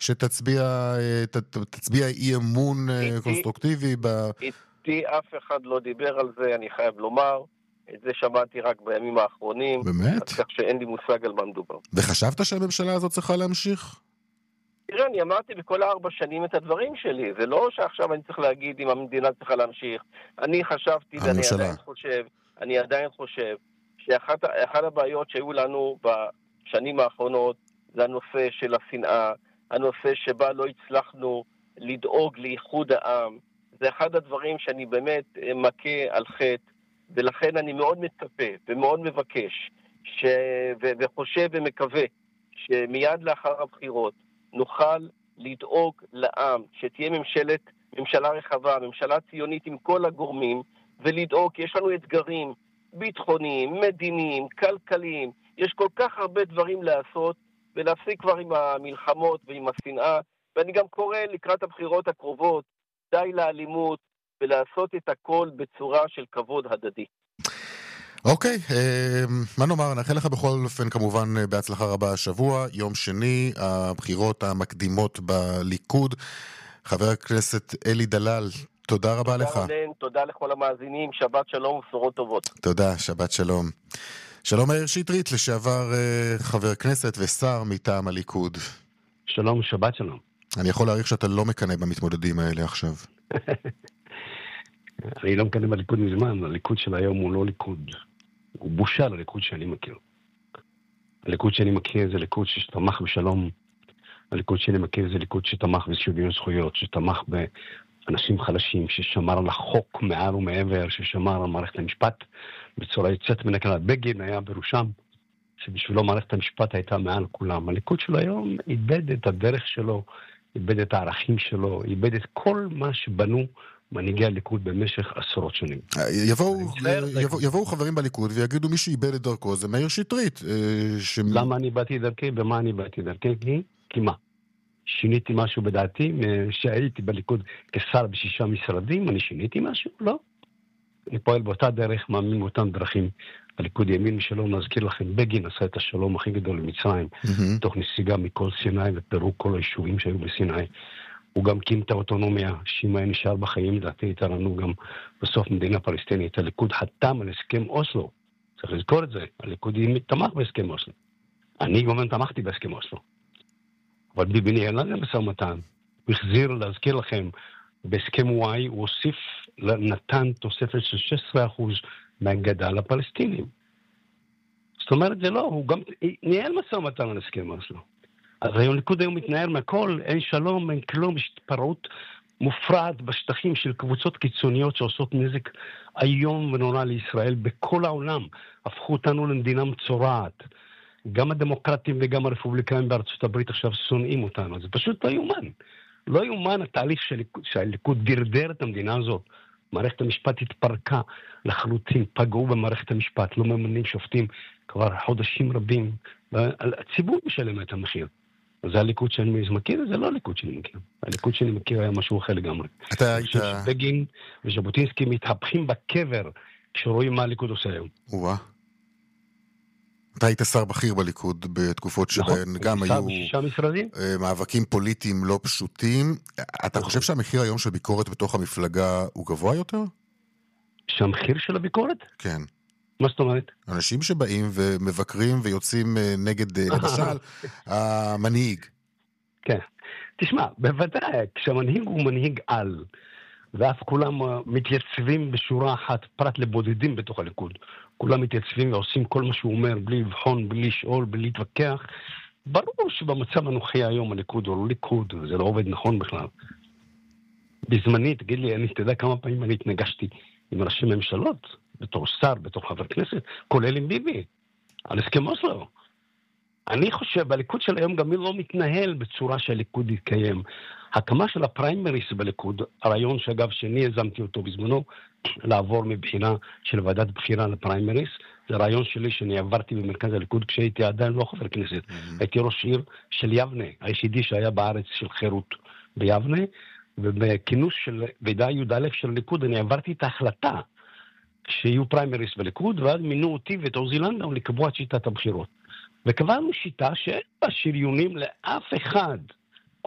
שתצביע אי אמון קונסטרוקטיבי איתי אף אחד לא דיבר על זה, אני חייב לומר. את זה שמעתי רק בימים האחרונים. באמת? אז כך שאין לי מושג על מה מדובר. וחשבת שהממשלה הזאת צריכה להמשיך? תראה, אני אמרתי בכל 4 שנים את הדברים שלי. זה לא שעכשיו אני צריך להגיד אם המדינה צריכה להמשיך. אני חשבתי ואני עדיין חושב שאחת הבעיות שהיו לנו בשנים האחרונות זה הנושא של השנאה, הנושא שבה לא הצלחנו לדאוג לאיחוד העם. זה אחד הדברים שאני באמת מכה על חטא, ולכן אני מאוד מצפה ומאוד מבקש וחושב ומקווה שמיד לאחר הבחירות נוכל לדאוג לעם, שתהיה ממשלה רחבה, ממשלה ציונית עם כל הגורמים, ולדאוג, יש לנו אתגרים ביטחוניים, מדיניים, כלכליים, יש כל כך הרבה דברים לעשות, ולהפסיק כבר עם המלחמות ועם השנאה, ואני גם קורא לקראת הבחירות הקרובות, די לאלימות, ולעשות את הכל בצורה של כבוד הדדי. אוקיי, מה נאמר, נאחל לך בכל אופן כמובן בהצלחה רבה השבוע, יום שני, הבחירות המקדימות בליכוד. חבר הכנסת אלי דלל, תודה רבה לך. תודה רונן, תודה לכל המאזינים, שבת שלום ובשורות טובות. תודה, שבת שלום. שלום מאיר שטרית, לשעבר חבר כנסת ושר מטעם הליכוד. שלום, שבת שלום. אני יכול להעריך שאתה לא מקנא במתמודדים האלה עכשיו. אני לא מקנא בליכוד מזמן, הליכוד של היום הוא לא ליכוד. הוא בושה לליכוד שאני מכיר. הליכוד שאני מכיר זה ליכוד שתמך בשלום. הליכוד שאני מכיר זה ליכוד שתמך בשוויון זכויות, שתמך באנשים חלשים, ששמר על החוק מעל ומעבר, ששמר על מערכת המשפט בצורה יוצאת מן הכלל. בגין היה בראשם, שבשבילו מערכת המשפט הייתה מעל כולם. הליכוד של היום איבד את הדרך שלו, איבד את הערכים שלו, איבד את כל מה שבנו מנהיגי הליכוד במשך עשרות שנים. יבואו חברים בליכוד ויגידו מי שאיבד את דרכו זה מאיר שטרית. למה אני באתי דרכי? במה אני באתי דרכי? כי מה? שיניתי משהו בדעתי? שהייתי בליכוד כשר ב6 משרדים, אני שיניתי משהו? לא. אני פועל באותה דרך, מאמין באותן דרכים. הליכוד ימין משלום, נזכיר לכם, בגין עשה את השלום הכי גדול למצרים, תוך נסיגה מכל סיני ופירוק כל היישובים שהיו בסיני. הוא גם קים את האוטונומיה, שאם היה נשאר בחיים, לדעתי הייתה לנו גם בסוף מדינה פלסטינית. הליכוד חתם על הסכם אוסלו, צריך לזכור את זה, הליכוד תמך בהסכם אוסלו. אני גם תמכתי בהסכם אוסלו. אבל ביבי ניהל לזה משא ומתן. הוא החזיר, להזכיר לכם, בהסכם וואי הוא הוסיף, נתן תוספת של 16% מהגדה לפלסטינים. זאת אומרת, זה לא, הוא גם ניהל משא ומתן על הסכם אוסלו. אז היום ליכוד היום מתנער מהכל, אין שלום, אין כלום, יש התפרעות מופרעת בשטחים של קבוצות קיצוניות שעושות נזק היום ונורא לישראל בכל העולם. הפכו אותנו למדינה מצורעת. גם הדמוקרטים וגם הרפובליקאים בארצות הברית עכשיו שונאים אותנו. זה פשוט לא יומן. לא יומן התהליך שהליכוד דרדר את המדינה הזאת. מערכת המשפט התפרקה לחלוטין, פגעו במערכת המשפט, לא ממנים שופטים כבר חודשים רבים. הציבור משלם את המחיר. זה הליכוד שאני מכיר, זה לא הליכוד שאני מכיר. הליכוד שאני מכיר היה משהו אחר לגמרי. בגין וז'בוטינסקי מתהפכים בקבר כשרואים מה הליכוד עושה היום. אתה היית שר בכיר בליכוד בתקופות שבהן גם היו מאבקים פוליטיים לא פשוטים. אתה חושב שהמחיר היום של ביקורת בתוך המפלגה הוא גבוה יותר? שהמחיר של הביקורת? כן. מה זאת אומרת? אנשים שבאים ומבקרים ויוצאים נגד, למשל, המנהיג. כן. תשמע, בוודאי, כשהמנהיג הוא מנהיג על, ואף כולם מתייצבים בשורה אחת, פרט לבודדים בתוך הליכוד. כולם מתייצבים ועושים כל מה שהוא אומר, בלי לבחון, בלי לשאול, בלי להתווכח. ברור שבמצב הנוכחי היום הליכוד הוא לא ליכוד, זה לא עובד נכון בכלל. בזמני, תגיד לי, אני תדע כמה פעמים אני התנגשתי עם ראשי ממשלות, בתור שר, בתור חבר כנסת, כולל עם ביבי, על הסכם אוסלו. אני חושב, בליכוד של היום גם לא מתנהל בצורה שהליכוד יתקיים. הקמה של הפריימריס בליכוד, הרעיון שאגב שאני יזמתי אותו בזמנו, לעבור מבחינה של ועדת בחירה לפריימריס, זה רעיון שלי שאני עברתי במרכז הליכוד כשהייתי עדיין לא חבר כנסת. הייתי ראש עיר של יבנה, היחידי שהיה בארץ של חירות ביבנה, ובכינוס של ועידה י"א של הליכוד אני עברתי את ההחלטה שיהיו פריימריס בליכוד, ואז מינו אותי ואת עוזי לנדאו לקבוע את שיטת הבחירות. וקבענו שיטה שאין בה שריונים לאף אחד.